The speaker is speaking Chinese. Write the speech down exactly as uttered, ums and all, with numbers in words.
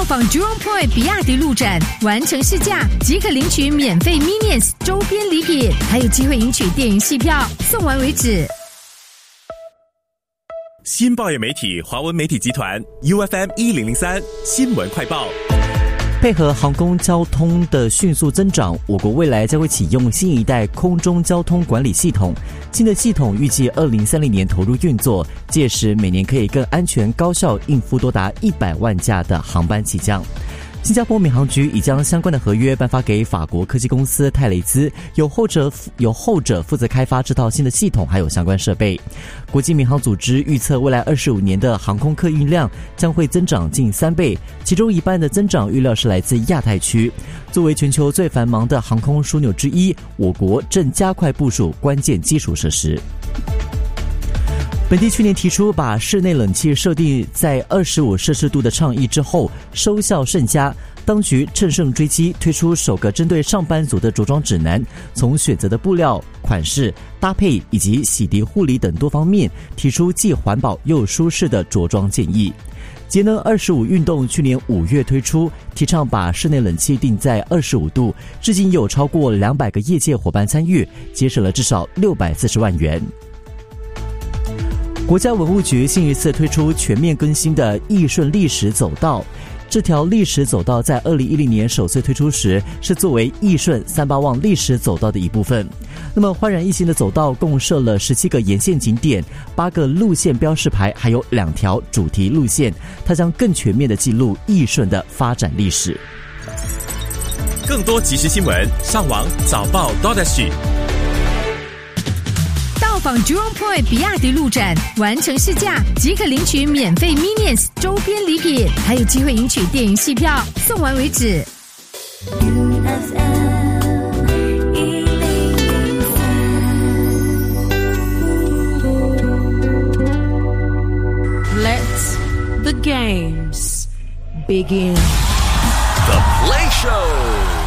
访 Jurong Point 比亚迪路展，完成试驾即可领取免费 Minions 周边礼品，还有机会赢取电影戏票，送完为止。 新报业媒体华文媒体集团 U F M 一零零三新闻快报。 配合航空交通的迅速增长，我国未来将会启用新一代空中交通管理系统。新的系统预计二零三零年投入运作，届时每年可以更安全高效应付多达一百万架的航班起降。新加坡民航局已将相关的合约颁发给法国科技公司泰雷兹，由后者由后者负责开发这套新的系统还有相关设备。国际民航组织预测未来二十五年的航空客运量将会增长近三倍，其中一半的增长预料是来自亚太区。作为全球最繁忙的航空枢纽之一，我国正加快部署关键基础设施。本地去年提出把室内冷气设定在二十五摄氏度的倡议之后，收效甚佳。当局乘胜追击，推出首个针对上班族的着装指南，从选择的布料、款式、搭配以及洗涤护理等多方面，提出既环保又舒适的着装建议。节能二十五运动去年五月推出，提倡把室内冷气定在二十五度，至今有超过两百个业界伙伴参与，节省了至少六百四十万元。国家文物局新一次推出全面更新的义顺历史走道。这条历史走道在二零一零年首次推出时，是作为义顺三八旺历史走道的一部分。那么焕然一新的走道共设了十七个沿线景点、八个路线标示牌，还有两条主题路线，它将更全面地记录义顺的发展历史。 更多即时新闻，上网早报 .sg。 到访 Jurong Point 比亚迪路展，完成试驾即可领取免费 Minions 周边礼品，还有机会赢取电影戏票，送完为止。 Let the games begin. The Play Show.